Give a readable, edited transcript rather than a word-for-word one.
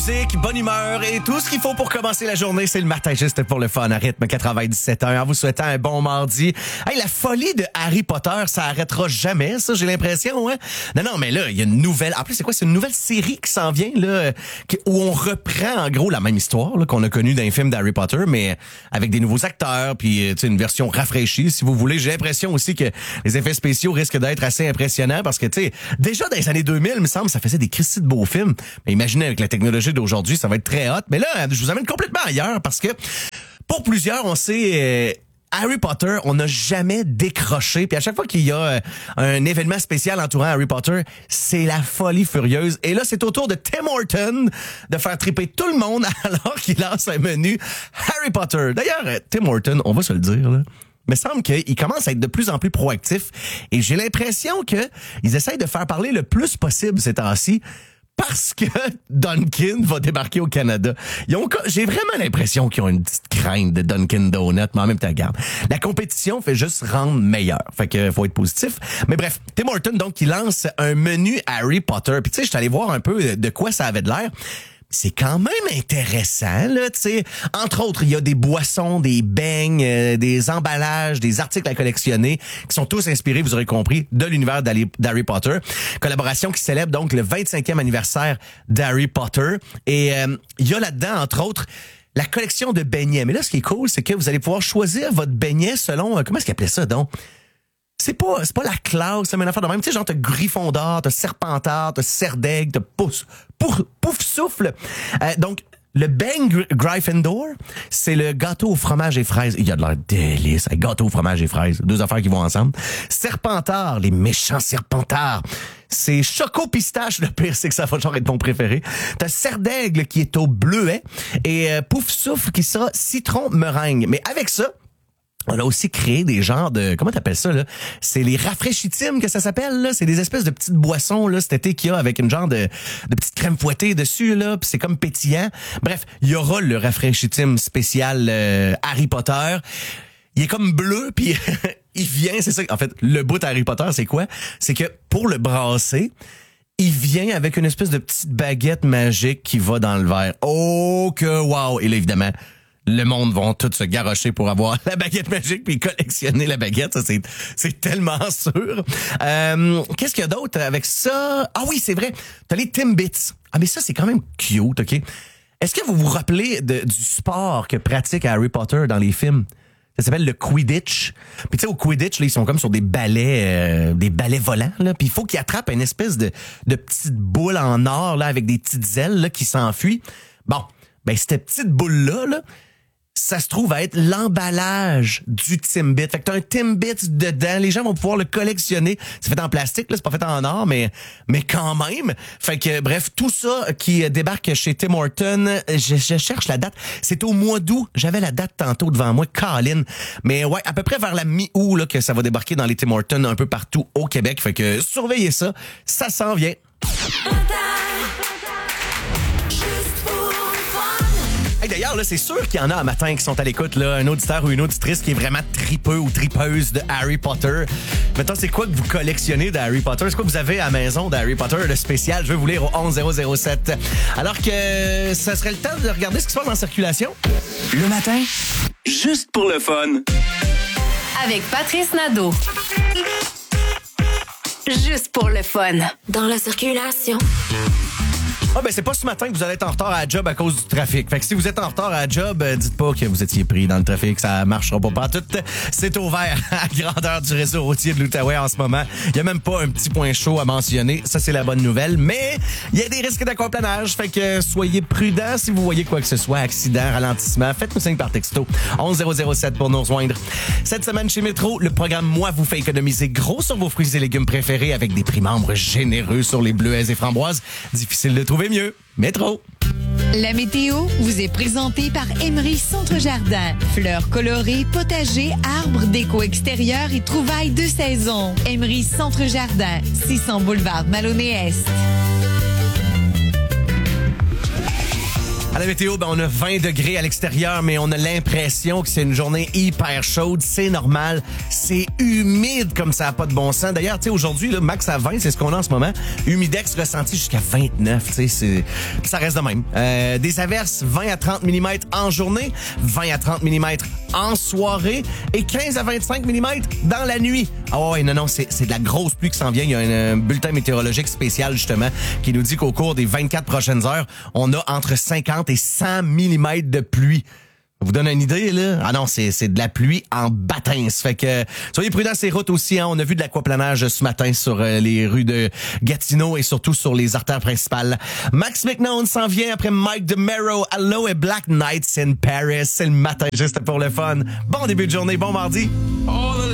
musique, bonne humeur et tout ce qu'il faut pour commencer la journée. C'est le matin juste pour le fun à rythme 97.1 en vous souhaitant un bon mardi. Hey, la folie de Harry Potter, ça arrêtera jamais, ça, j'ai l'impression, hein? Non, mais là, il y a une nouvelle... En plus, c'est quoi? C'est une nouvelle série qui s'en vient, là, où on reprend, en gros, la même histoire là, qu'on a connue dans les films d'Harry Potter, mais avec des nouveaux acteurs, puis une version rafraîchie, si vous voulez. J'ai l'impression aussi que les effets spéciaux risquent d'être assez impressionnants parce que, tu sais, déjà dans les années 2000, il me semble, ça faisait des cristis de beaux films. Mais imaginez, avec la technologie d'aujourd'hui, ça va être très hot. Mais là, je vous amène complètement ailleurs parce que, pour plusieurs, on sait... Harry Potter, on n'a jamais décroché. Puis à chaque fois qu'il y a un événement spécial entourant Harry Potter, c'est la folie furieuse. Et là, c'est au tour de Tim Horton de faire triper tout le monde alors qu'il lance un menu Harry Potter. D'ailleurs, Tim Horton, on va se le dire, là, mais semble qu'il commence à être de plus en plus proactif. Et j'ai l'impression qu'ils essayent de faire parler le plus possible ces temps-ci. Parce que Dunkin' va débarquer au Canada. J'ai vraiment l'impression qu'ils ont une petite crainte de Dunkin' Donut, mais en même temps, regarde, la compétition fait juste rendre meilleur. Fait que faut être positif. Mais bref, Tim Horton, donc, il lance un menu Harry Potter. Puis tu sais, je suis allé voir un peu de quoi ça avait de l'air. C'est quand même intéressant, là, tu sais. Entre autres, il y a des boissons, des beignes, des emballages, des articles à collectionner qui sont tous inspirés, vous aurez compris, de l'univers d'Harry Potter. Collaboration qui célèbre donc le 25e anniversaire d'Harry Potter. Et il y a là-dedans, entre autres, la collection de beignets. Mais là, ce qui est cool, c'est que vous allez pouvoir choisir votre beignet selon... comment est-ce qu'ils appelaient ça, donc? C'est pas la classe, c'est une affaire de même. Tu sais, genre, t'as Gryffondor, t'as Serpentard, t'as Serdaigle, t'as Poufsouffle. Donc, le beigne Gryffondor, c'est le gâteau au fromage et fraises. Il y a de l'air délice. Gâteau au fromage et fraises. Deux affaires qui vont ensemble. Serpentard, les méchants Serpentards. C'est Choco Pistache, le pire, c'est que ça va genre être mon préféré. T'as Serdaigle qui est au bleuet et Poufsouffle qui sera citron meringue. Mais avec ça, on a aussi créé des genres de... Comment t'appelles ça, là? C'est les rafraîchitimes que ça s'appelle, là. C'est des espèces de petites boissons, là, cet été qu'il y a avec une genre de petite crème fouettée dessus, là. Puis c'est comme pétillant. Bref, il y aura le rafraîchitime spécial Harry Potter. Il est comme bleu, puis il vient... C'est ça, en fait, le bout Harry Potter, c'est quoi? C'est que pour le brasser... Il vient avec une espèce de petite baguette magique qui va dans le verre. Oh que wow! Et là, évidemment... Le monde vont tous se garrocher pour avoir la baguette magique puis collectionner la baguette. Ça, c'est tellement sûr. Qu'est-ce qu'il y a d'autre avec ça? Ah oui, c'est vrai. T'as les Timbits. Ah, mais ça, c'est quand même cute, OK? Est-ce que vous vous rappelez du sport que pratique Harry Potter dans les films? Ça s'appelle le Quidditch. Puis tu sais, au Quidditch, là, ils sont comme sur des balais volants, là. Puis il faut qu'ils attrapent une espèce de petite boule en or, là, avec des petites ailes, là, qui s'enfuient. Bon, ben cette petite boule-là, là, ça se trouve à être l'emballage du Timbit. Fait que t'as un Timbit dedans. Les gens vont pouvoir le collectionner. C'est fait en plastique, là. C'est pas fait en or, mais quand même. Fait que, bref, tout ça qui débarque chez Tim Horton, je cherche la date. C'est au mois d'août. J'avais la date tantôt devant moi, Colin. Mais ouais, à peu près vers la mi-août, là, que ça va débarquer dans les Tim Horton un peu partout au Québec. Fait que, surveillez ça. Ça s'en vient. D'ailleurs, là, c'est sûr qu'il y en a un matin qui sont à l'écoute, là, un auditeur ou une auditrice qui est vraiment tripeux ou tripeuse de Harry Potter. Mettons, c'est quoi que vous collectionnez de Harry Potter? C'est quoi que vous avez à la maison d'Harry Potter, le spécial? Je vais vous lire au 11007. Alors que ça serait le temps de regarder ce qui se passe en circulation. Le matin, juste pour le fun. Avec Patrice Nadeau. Juste pour le fun. Dans la circulation. Ah ben c'est pas ce matin que vous allez être en retard à la job à cause du trafic. Fait que si vous êtes en retard à la job, dites pas que vous étiez pris dans le trafic, ça marchera pas tout. C'est ouvert à grandeur du réseau routier de l'Outaouais en ce moment. Il y a même pas un petit point chaud à mentionner, ça c'est la bonne nouvelle, mais il y a des risques d'aquaplanage, fait que soyez prudents si vous voyez quoi que ce soit, accident, ralentissement, faites-nous signe par texto 11007 pour nous rejoindre. Cette semaine chez Métro, le programme Moi vous fait économiser gros sur vos fruits et légumes préférés avec des prix membres généreux sur les bleuets et framboises. Difficile de trouver mieux. Métro. La météo vous est présentée par Emery Centre Jardin. Fleurs colorées, potagers, arbres, déco extérieur et trouvailles de saison. Emery Centre Jardin, 600 boulevard Maloney-Est. À la météo, on a 20 degrés à l'extérieur, mais on a l'impression que c'est une journée hyper chaude. C'est normal. C'est humide comme ça n'a pas de bon sens. D'ailleurs, tu sais, aujourd'hui, là, max à 20, c'est ce qu'on a en ce moment. Humidex ressenti jusqu'à 29. Tu sais, ça reste de même. Des averses, 20 à 30 mm en journée, 20 à 30 mm en soirée et 15 à 25 mm dans la nuit. Ah ouais, non, c'est de la grosse pluie qui s'en vient. Il y a un bulletin météorologique spécial, justement, qui nous dit qu'au cours des 24 prochaines heures, on a entre 50 et 100 mm de pluie. Ça vous donne une idée, là? Ah non, c'est de la pluie en bâtins. Fait que soyez prudents ces routes aussi. Hein? On a vu de l'aquaplanage ce matin sur les rues de Gatineau et surtout sur les artères principales. Max McNown s'en vient après Mike DeMero, Hello et Black Nights in Paris. C'est le matin juste pour le fun. Bon début de journée, bon mardi.